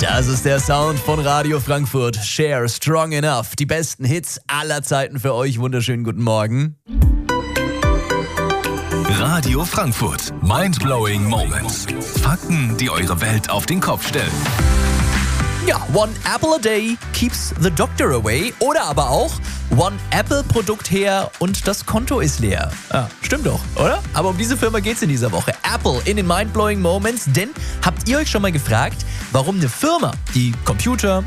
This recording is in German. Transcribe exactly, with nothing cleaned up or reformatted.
Das ist der Sound von Radio Frankfurt. Share Strong Enough. Die besten Hits aller Zeiten für euch. Wunderschönen guten Morgen. Radio Frankfurt. Mindblowing Moments. Fakten, die eure Welt auf den Kopf stellen. Ja, one apple a day keeps the doctor away. Oder aber auch one Apple-Produkt her und das Konto ist leer. Ja, stimmt doch, oder? Aber um diese Firma geht's in dieser Woche. Apple in den Mindblowing Moments. Denn habt ihr euch schon mal gefragt, warum eine Firma, die Computer,